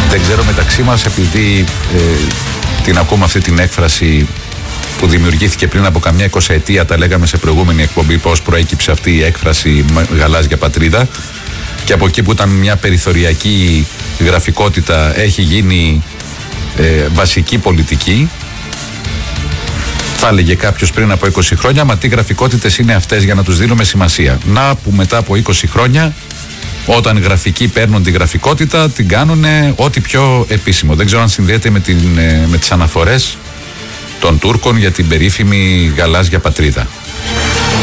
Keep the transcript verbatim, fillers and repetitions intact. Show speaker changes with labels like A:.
A: Δεν ξέρω μεταξύ μας, επειδή ε, την ακούμε αυτή την έκφραση που δημιουργήθηκε πριν από καμιά εικοσαετία, τα λέγαμε σε προηγούμενη εκπομπή πώς προέκυψε αυτή η έκφραση γαλάζια πατρίδα, και από εκεί που ήταν μια περιθωριακή γραφικότητα έχει γίνει ε, βασική πολιτική. Θα έλεγε κάποιος πριν από είκοσι χρόνια, μα τι γραφικότητες είναι αυτές για να τους δίνουμε σημασία. Να που μετά από είκοσι χρόνια, όταν γραφικοί παίρνουν τη γραφικότητα, την κάνουν ό,τι πιο επίσημο. Δεν ξέρω αν συνδέεται με, την, με τις αναφορές των Τούρκων για την περίφημη γαλάζια πατρίδα.